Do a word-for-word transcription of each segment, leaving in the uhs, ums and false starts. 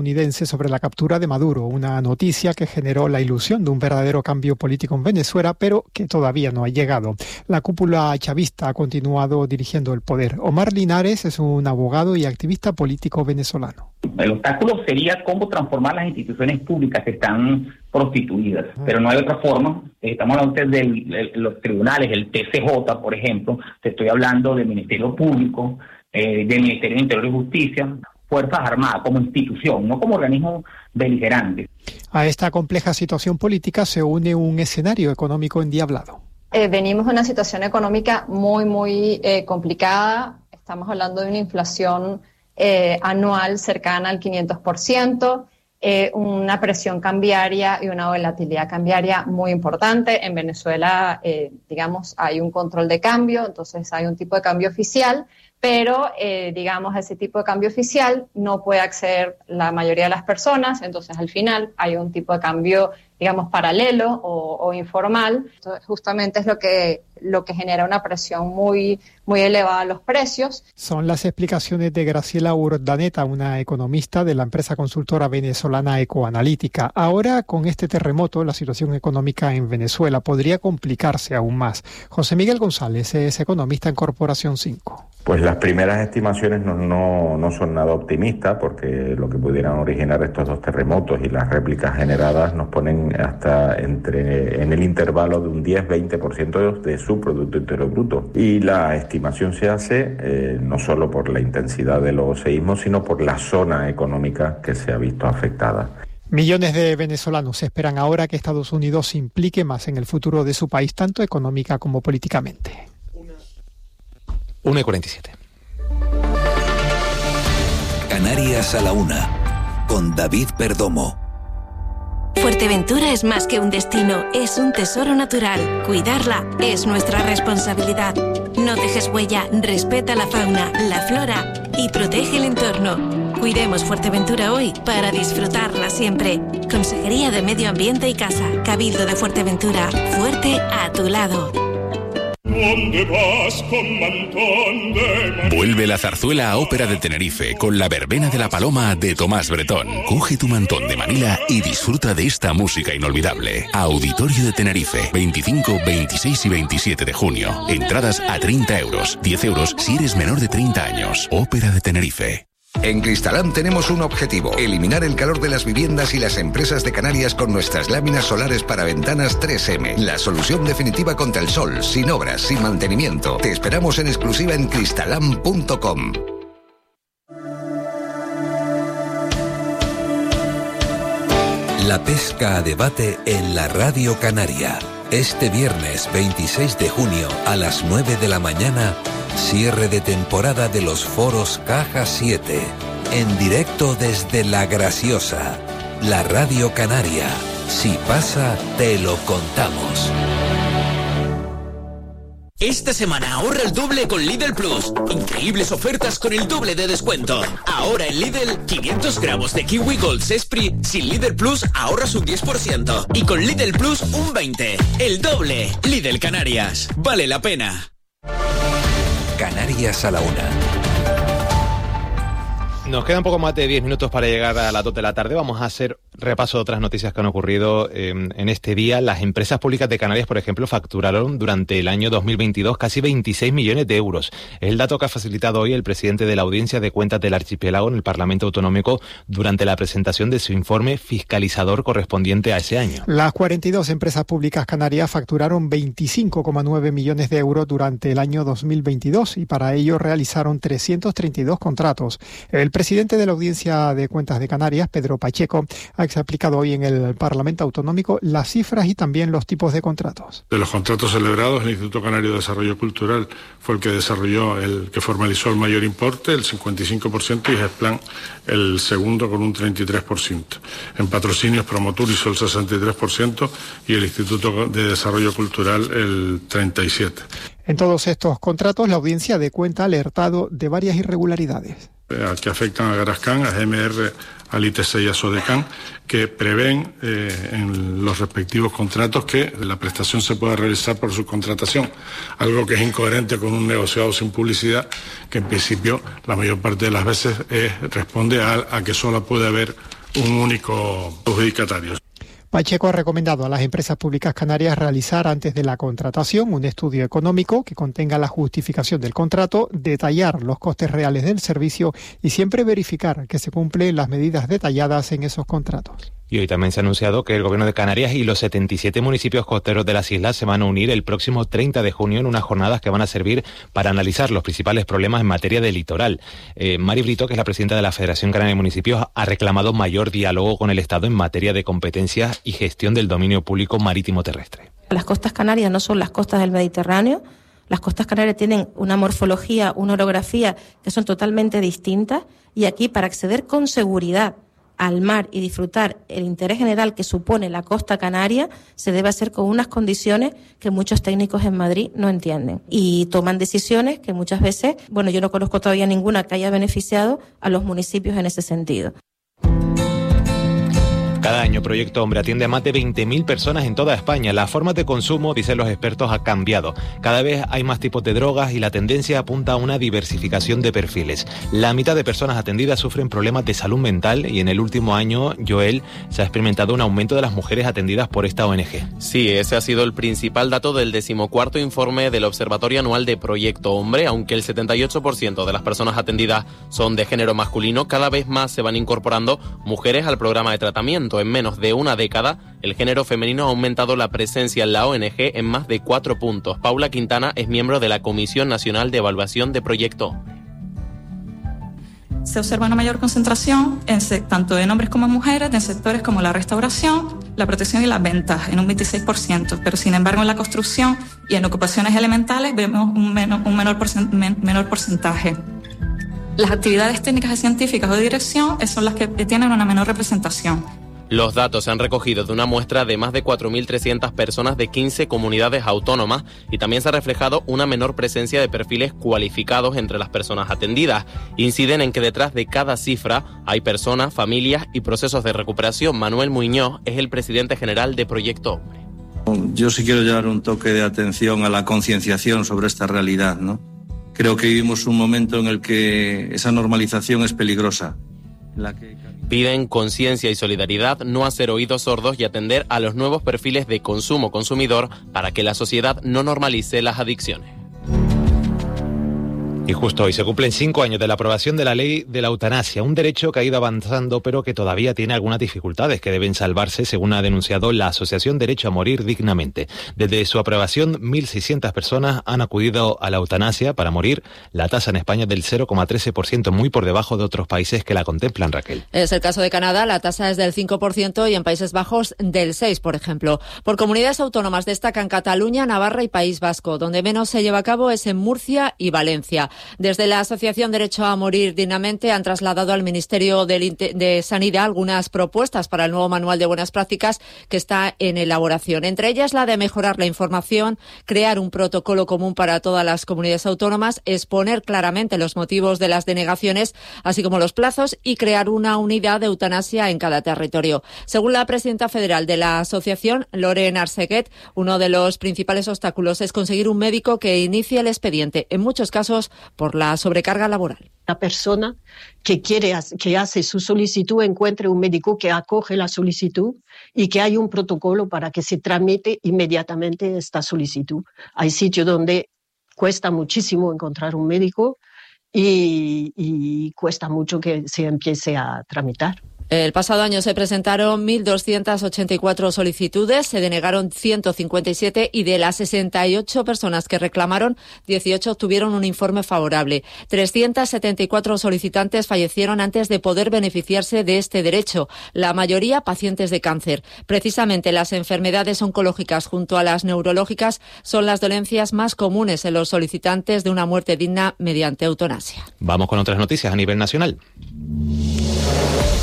estadounidense sobre la captura de Maduro, una noticia que generó la ilusión de un verdadero cambio político en Venezuela, pero que todavía no ha llegado. La cúpula chavista ha continuado dirigiendo el poder. Omar Linares es un abogado y activista político venezolano. El obstáculo sería cómo transformar las instituciones públicas que están prostituidas, pero no hay otra forma. Estamos hablando de, de los tribunales, el T C J, por ejemplo, te estoy hablando del Ministerio Público, eh, del Ministerio de Interior y Justicia, Fuerzas Armadas como institución, no como organismo beligerante. A esta compleja situación política se une un escenario económico endiablado. Eh, venimos de una situación económica muy, muy eh, complicada. Estamos hablando de una inflación eh, anual cercana al quinientos por ciento, eh, una presión cambiaria y una volatilidad cambiaria muy importante. En Venezuela, eh, digamos, hay un control de cambio, entonces hay un tipo de cambio oficial, pero, eh, digamos, a ese tipo de cambio oficial no puede acceder la mayoría de las personas, entonces al final hay un tipo de cambio, digamos, paralelo o, o informal. Entonces, justamente es lo que, lo que genera una presión muy, muy elevada a los precios. Son las explicaciones de Graciela Urdaneta, una economista de la empresa consultora venezolana Ecoanalítica. Ahora, con este terremoto, la situación económica en Venezuela podría complicarse aún más. José Miguel González es economista en Corporación cinco. Pues las primeras estimaciones no, no, no son nada optimistas, porque lo que pudieran originar estos dos terremotos y las réplicas generadas nos ponen hasta entre en el intervalo de un diez a veinte por ciento de su Producto Interior Bruto. Y la estimación se hace eh, no solo por la intensidad de los seísmos, sino por la zona económica que se ha visto afectada. Millones de venezolanos esperan ahora que Estados Unidos se implique más en el futuro de su país, tanto económica como políticamente. una y cuarenta y siete. Canarias a la una, con David Perdomo. Fuerteventura es más que un destino, es un tesoro natural. Cuidarla es nuestra responsabilidad. No dejes huella, respeta la fauna, la flora y protege el entorno. Cuidemos Fuerteventura hoy para disfrutarla siempre. Consejería de Medio Ambiente y Casa, Cabildo de Fuerteventura, fuerte a tu lado. ¿Dónde vas con mantón de... Vuelve la zarzuela a Ópera de Tenerife con la verbena de la Paloma de Tomás Bretón. Coge tu mantón de Manila y disfruta de esta música inolvidable. Auditorio de Tenerife, veinticinco, veintiséis y veintisiete de junio. Entradas a treinta euros, diez euros si eres menor de treinta años. Ópera de Tenerife. En Cristalam tenemos un objetivo: eliminar el calor de las viviendas y las empresas de Canarias con nuestras láminas solares para ventanas tres eme. La solución definitiva contra el sol, sin obras, sin mantenimiento. Te esperamos en exclusiva en cristalam punto com. La pesca a debate en la Radio Canaria. Este viernes veintiséis de junio a las nueve de la mañana, cierre de temporada de los foros Caja siete. En directo desde La Graciosa. La Radio Canaria. Si pasa, te lo contamos. Esta semana ahorra el doble con Lidl Plus. Increíbles ofertas con el doble de descuento. Ahora en Lidl, quinientos gramos de Kiwi Gold Sespri sin Lidl Plus ahorras un diez por ciento. Y con Lidl Plus un veinte por ciento. El doble. Lidl Canarias. Vale la pena. Canarias a la una. Nos quedan poco más de diez minutos para llegar a las dos de la tarde. Vamos a hacer repaso de otras noticias que han ocurrido eh, en este día. Las empresas públicas de Canarias, por ejemplo, facturaron durante el año dos mil veintidós casi veintiséis millones de euros. Es el dato que ha facilitado hoy el presidente de la Audiencia de Cuentas del Archipiélago en el Parlamento Autonómico durante la presentación de su informe fiscalizador correspondiente a ese año. Las cuarenta y dos empresas públicas canarias facturaron veinticinco coma nueve millones de euros durante el año dos mil veintidós y para ello realizaron trescientos treinta y dos contratos. El El presidente de la Audiencia de Cuentas de Canarias, Pedro Pacheco, ha explicado hoy en el Parlamento Autonómico las cifras y también los tipos de contratos. De los contratos celebrados, el Instituto Canario de Desarrollo Cultural fue el que desarrolló, el que formalizó el mayor importe, el cincuenta y cinco por ciento, y Gesplan el segundo con un treinta y tres por ciento. En patrocinios, Promotur hizo el sesenta y tres por ciento y el Instituto de Desarrollo Cultural el treinta y siete por ciento. En todos estos contratos, la Audiencia de Cuentas ha alertado de varias irregularidades. que afectan a Garascan, a G M R, al I T C y a Sodecan, que prevén eh, en los respectivos contratos que la prestación se pueda realizar por subcontratación, algo que es incoherente con un negociado sin publicidad, que en principio la mayor parte de las veces eh, responde a, a que solo puede haber un único adjudicatario. Pacheco ha recomendado a las empresas públicas canarias realizar antes de la contratación un estudio económico que contenga la justificación del contrato, detallar los costes reales del servicio y siempre verificar que se cumplen las medidas detalladas en esos contratos. Y hoy también se ha anunciado que el Gobierno de Canarias y los setenta y siete municipios costeros de las islas se van a unir el próximo treinta de junio en unas jornadas que van a servir para analizar los principales problemas en materia de litoral. Eh, Mari Brito, que es la presidenta de la Federación Canaria de Municipios, ha reclamado mayor diálogo con el Estado en materia de competencias y gestión del dominio público marítimo terrestre. Las costas canarias no son las costas del Mediterráneo. Las costas canarias tienen una morfología, una orografía que son totalmente distintas, y aquí, para acceder con seguridad al mar y disfrutar el interés general que supone la costa canaria, se debe hacer con unas condiciones que muchos técnicos en Madrid no entienden y toman decisiones que muchas veces, bueno, yo no conozco todavía ninguna que haya beneficiado a los municipios en ese sentido. Cada año Proyecto Hombre atiende a más de veinte mil personas en toda España. La forma de consumo, dicen los expertos, ha cambiado. Cada vez hay más tipos de drogas y la tendencia apunta a una diversificación de perfiles. La mitad de personas atendidas sufren problemas de salud mental y en el último año, Joel, se ha experimentado un aumento de las mujeres atendidas por esta O N G. Sí, ese ha sido el principal dato del decimocuarto informe del Observatorio Anual de Proyecto Hombre. Aunque el setenta y ocho por ciento de las personas atendidas son de género masculino, cada vez más se van incorporando mujeres al programa de tratamiento. En menos de una década, el género femenino ha aumentado la presencia en la O N G en más de cuatro puntos. Paula Quintana es miembro de la Comisión Nacional de Evaluación de Proyecto. Se observa una mayor concentración en, tanto en hombres como en mujeres, en sectores como la restauración, la protección y las ventas, en un veintiséis por ciento. Pero sin embargo, en la construcción y en ocupaciones elementales vemos un menor, un menor, porcent, men, menor porcentaje. Las actividades técnicas y científicas o de dirección son las que tienen una menor representación. Los datos se han recogido de una muestra de más de cuatro mil trescientas personas de quince comunidades autónomas y también se ha reflejado una menor presencia de perfiles cualificados entre las personas atendidas. Inciden en que detrás de cada cifra hay personas, familias y procesos de recuperación. Manuel Muñoz es el presidente general de Proyecto Hombre. Yo sí quiero llevar un toque de atención a la concienciación sobre esta realidad, ¿no? Creo que vivimos un momento en el que esa normalización es peligrosa. La que... Piden conciencia y solidaridad, no hacer oídos sordos y atender a los nuevos perfiles de consumo consumidor para que la sociedad no normalice las adicciones. Y justo hoy se cumplen cinco años de la aprobación de la ley de la eutanasia, un derecho que ha ido avanzando pero que todavía tiene algunas dificultades que deben salvarse, según ha denunciado la Asociación Derecho a Morir Dignamente. Desde su aprobación, mil seiscientas personas han acudido a la eutanasia para morir. La tasa en España es del cero coma trece por ciento, muy por debajo de otros países que la contemplan, Raquel. Es el caso de Canadá, la tasa es del cinco por ciento y en Países Bajos del seis por ciento, por ejemplo. Por comunidades autónomas destacan Cataluña, Navarra y País Vasco. Donde menos se lleva a cabo es en Murcia y Valencia. Desde la Asociación Derecho a Morir Dignamente han trasladado al Ministerio de Sanidad algunas propuestas para el nuevo manual de buenas prácticas que está en elaboración. Entre ellas la de mejorar la información, crear un protocolo común para todas las comunidades autónomas, exponer claramente los motivos de las denegaciones, así como los plazos, y crear una unidad de eutanasia en cada territorio. Según la presidenta federal de la asociación, Loren Arseguet, uno de los principales obstáculos es conseguir un médico que inicie el expediente, en muchos casos por la sobrecarga laboral. La persona que quiere, que hace su solicitud encuentre un médico que acoge la solicitud y que hay un protocolo para que se tramite inmediatamente esta solicitud. Hay sitios donde cuesta muchísimo encontrar un médico y, y cuesta mucho que se empiece a tramitar. El pasado año se presentaron mil doscientas ochenta y cuatro solicitudes, se denegaron ciento cincuenta y siete y de las sesenta y ocho personas que reclamaron, dieciocho obtuvieron un informe favorable. trescientos setenta y cuatro solicitantes fallecieron antes de poder beneficiarse de este derecho, la mayoría pacientes de cáncer. Precisamente las enfermedades oncológicas junto a las neurológicas son las dolencias más comunes en los solicitantes de una muerte digna mediante eutanasia. Vamos con otras noticias a nivel nacional.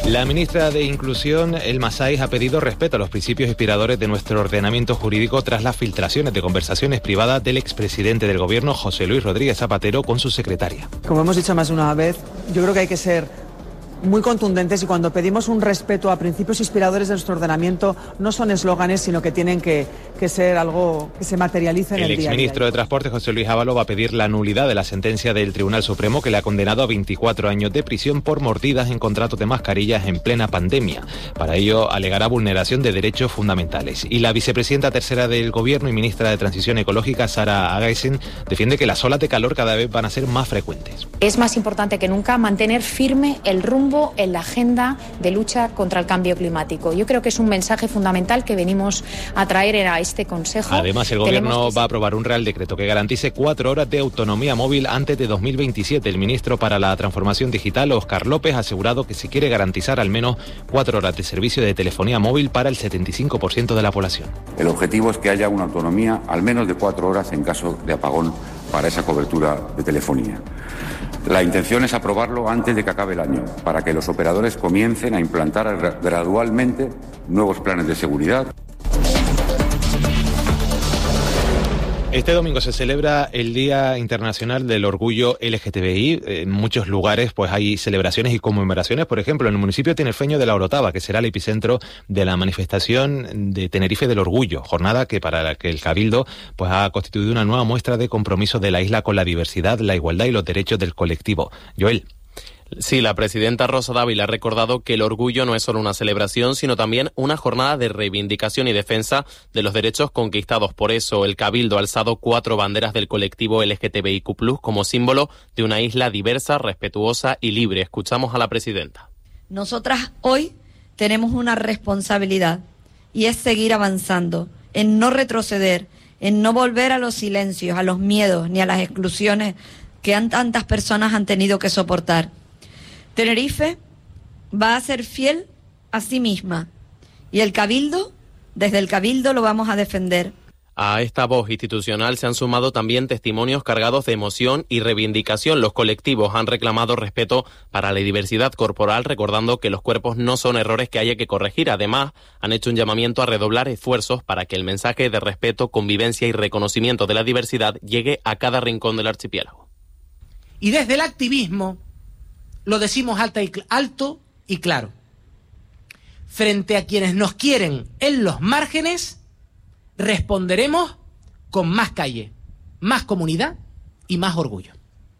La ministra de Inclusión, Elma Sáiz, ha pedido respeto a los principios inspiradores de nuestro ordenamiento jurídico tras las filtraciones de conversaciones privadas del expresidente del Gobierno, José Luis Rodríguez Zapatero, con su secretaria. Como hemos dicho más de una vez, yo creo que hay que ser muy contundentes y cuando pedimos un respeto a principios inspiradores de nuestro ordenamiento no son eslóganes, sino que tienen que, que ser algo que se materialice en el, el día a día. El exministro de Transporte, José Luis Ábalos, va a pedir la nulidad de la sentencia del Tribunal Supremo que le ha condenado a veinticuatro años de prisión por mordidas en contratos de mascarillas en plena pandemia. Para ello alegará vulneración de derechos fundamentales. Y la vicepresidenta tercera del Gobierno y ministra de Transición Ecológica, Sara Agaisen, defiende que las olas de calor cada vez van a ser más frecuentes. Es más importante que nunca mantener firme el rumbo en la agenda de lucha contra el cambio climático. Yo creo que es un mensaje fundamental que venimos a traer a este Consejo. Además, el Gobierno va a aprobar un Real Decreto que garantice cuatro horas de autonomía móvil antes de dos mil veintisiete. El ministro para la Transformación Digital, Óscar López, ha asegurado que se quiere garantizar al menos cuatro horas de servicio de telefonía móvil para el setenta y cinco por ciento de la población. El objetivo es que haya una autonomía al menos de cuatro horas en caso de apagón para esa cobertura de telefonía. La intención es aprobarlo antes de que acabe el año, para que los operadores comiencen a implantar gradualmente nuevos planes de seguridad. Este domingo se celebra el Día Internacional del Orgullo L G T B I. En muchos lugares pues hay celebraciones y conmemoraciones. Por ejemplo, en el municipio tinerfeño de La Orotava, que será el epicentro de la manifestación de Tenerife del Orgullo, jornada que para la que el Cabildo pues ha constituido una nueva muestra de compromiso de la isla con la diversidad, la igualdad y los derechos del colectivo. Joel. Sí, la presidenta Rosa Dávila ha recordado que el orgullo no es solo una celebración, sino también una jornada de reivindicación y defensa de los derechos conquistados. Por eso, el Cabildo ha alzado cuatro banderas del colectivo L G T B I Q plus, como símbolo de una isla diversa, respetuosa y libre. Escuchamos a la presidenta. Nosotras hoy tenemos una responsabilidad y es seguir avanzando, en no retroceder, en no volver a los silencios, a los miedos ni a las exclusiones que han, tantas personas han tenido que soportar. Tenerife va a ser fiel a sí misma y el Cabildo, desde el Cabildo lo vamos a defender. A esta voz institucional se han sumado también testimonios cargados de emoción y reivindicación. Los colectivos han reclamado respeto para la diversidad corporal, recordando que los cuerpos no son errores que haya que corregir. Además, han hecho un llamamiento a redoblar esfuerzos para que el mensaje de respeto, convivencia y reconocimiento de la diversidad llegue a cada rincón del archipiélago. Y desde el activismo lo decimos alto y, alto y claro. Frente a quienes nos quieren en los márgenes, responderemos con más calle, más comunidad y más orgullo.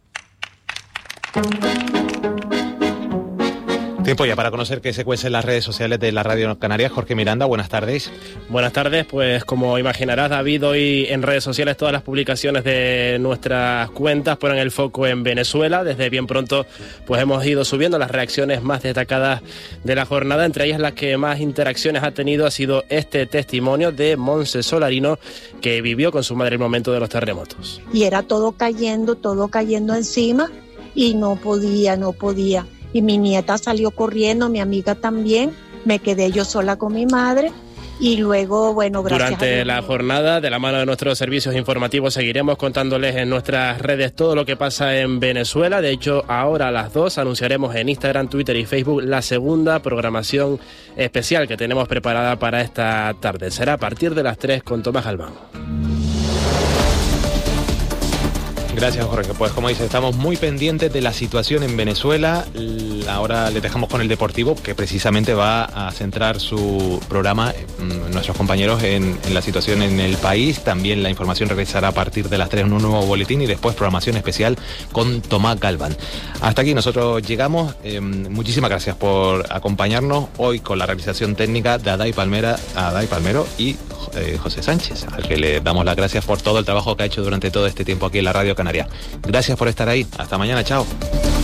Tiempo ya para conocer qué se cuece en las redes sociales de la Radio Canaria. Jorge Miranda, buenas tardes. Buenas tardes, pues como imaginarás, David, hoy en redes sociales todas las publicaciones de nuestras cuentas ponen el foco en Venezuela. Desde bien pronto pues hemos ido subiendo las reacciones más destacadas de la jornada. Entre ellas las que más interacciones ha tenido ha sido este testimonio de Monse Solarino, que vivió con su madre el momento de los terremotos. Y era todo cayendo, todo cayendo encima y no podía, no podía. Y mi nieta salió corriendo, mi amiga también, me quedé yo sola con mi madre y luego, bueno, gracias Durante a Dios. la jornada, de la mano de nuestros servicios informativos, seguiremos contándoles en nuestras redes todo lo que pasa en Venezuela. De hecho, ahora a las dos anunciaremos en Instagram, Twitter y Facebook la segunda programación especial que tenemos preparada para esta tarde. Será a partir de las tres con Tomás Galván. Gracias, Jorge. Pues como dice, estamos muy pendientes de la situación en Venezuela. Ahora le dejamos con el Deportivo, que precisamente va a centrar su programa, nuestros compañeros, en, en la situación en el país. También la información regresará a partir de las tres en un nuevo boletín y después programación especial con Tomás Galván. Hasta aquí nosotros llegamos. Eh, muchísimas gracias por acompañarnos hoy con la realización técnica de Adai Palmera, Adai Palmero y eh, José Sánchez, al que le damos las gracias por todo el trabajo que ha hecho durante todo este tiempo aquí en la Radio Canaria. Gracias por estar ahí. Hasta mañana. Chao.